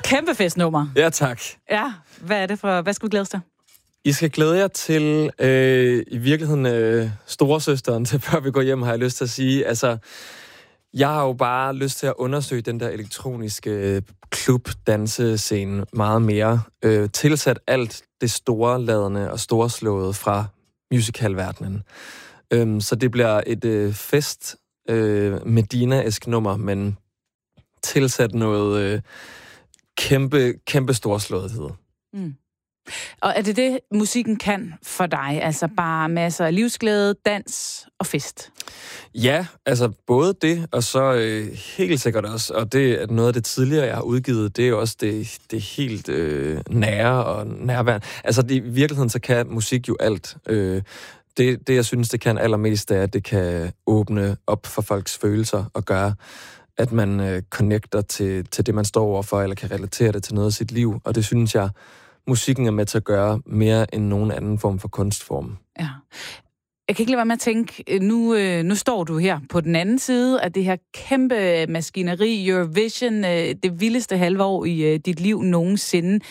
kæmpe festnummer. Ja, tak. Ja, hvad skal vi glæde os til? I skal glæde jer til, i virkeligheden, storesøsteren til før vi går hjem, har jeg lyst til at sige. Altså, jeg har jo bare lyst til at undersøge den der elektroniske klub-dansescene meget mere. Tilsat alt det storladende og storslåede fra musicalverdenen. Så det bliver et fest Medina-esk nummer, men tilsat noget kæmpe storslåethed. Mm. Og er det, musikken kan for dig? Altså bare masser af livsglæde, dans og fest? Ja, altså både det, og så helt sikkert også, og det er noget af det tidligere, jeg har udgivet, det er også det helt nære og nærværende. Altså i virkeligheden, så kan musik jo alt. Det, jeg synes, det kan allermest, er, at det kan åbne op for folks følelser og gøre, at man connecter til det, man står overfor, eller kan relatere det til noget af sit liv. Og det synes jeg, musikken er med til at gøre mere end nogen anden form for kunstform. Ja. Jeg kan ikke lade være med at tænke, nu står du her på den anden side af det her kæmpe maskineri, Eurovision, det vildeste halve år i dit liv nogensinde.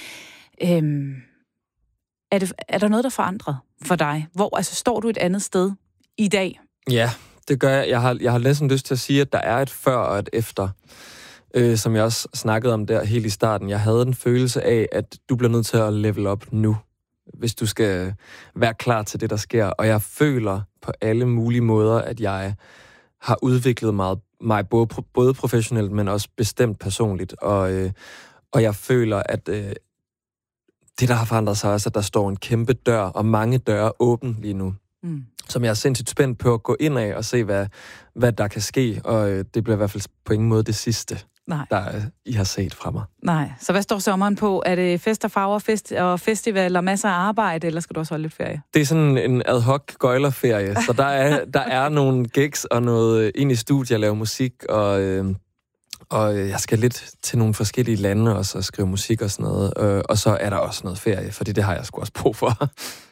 Er der noget, der forandret for dig? Altså, står du et andet sted i dag? Ja, det gør jeg. Jeg har næsten lyst til at sige, at der er et før og et efter. Som jeg også snakkede om der helt i starten. Jeg havde en følelse af, at du bliver nødt til at level op nu, hvis du skal være klar til det, der sker. Og jeg føler på alle mulige måder, at jeg har udviklet mig både professionelt, men også bestemt personligt. Og jeg føler, at det, der har forandret sig, også, at der står en kæmpe dør, og mange døre åbne lige nu. Mm. Som jeg er sindssygt spændt på at gå ind af og se, hvad der kan ske. Og det bliver i hvert fald på ingen måde det sidste, I har set fra mig. Nej. Så hvad står sommeren på? Er det fest og farver, og festivaler, masser af arbejde, eller skal du også holde lidt ferie? Det er sådan en ad hoc gøjlerferie. Så der er nogle gigs og noget ind i studiet at lave musik, og jeg skal lidt til nogle forskellige lande også og skrive musik og sådan noget. Og så er der også noget ferie, fordi det har jeg sgu også brug for.